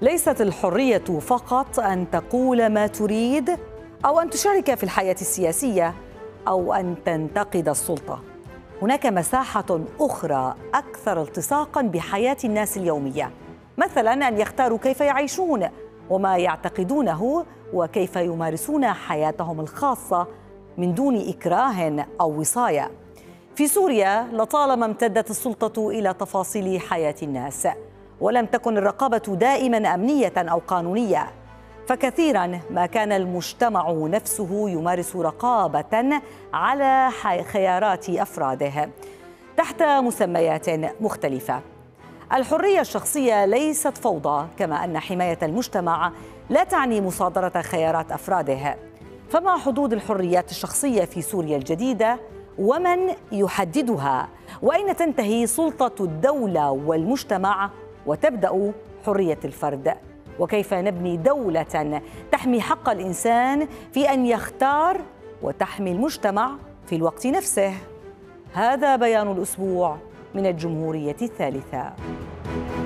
ليست الحرية فقط أن تقول ما تريد أو أن تشارك في الحياة السياسية أو أن تنتقد السلطة. هناك مساحة أخرى أكثر التصاقاً بحياة الناس اليومية، مثلاً أن يختاروا كيف يعيشون وما يعتقدونه وكيف يمارسون حياتهم الخاصة من دون إكراه أو وصاية. في سوريا لطالما امتدت السلطة إلى تفاصيل حياة الناس، ولم تكن الرقابة دائما أمنية أو قانونية، فكثيرا ما كان المجتمع نفسه يمارس رقابة على خيارات أفراده تحت مسميات مختلفة. الحرية الشخصية ليست فوضى، كما أن حماية المجتمع لا تعني مصادرة خيارات أفراده. فما حدود الحريات الشخصية في سوريا الجديدة؟ ومن يحددها؟ وأين تنتهي سلطة الدولة والمجتمع وتبدأ حرية الفرد؟ وكيف نبني دولة تحمي حق الإنسان في أن يختار وتحمي المجتمع في الوقت نفسه؟ هذا بيان الأسبوع من الجمهورية الثالثة.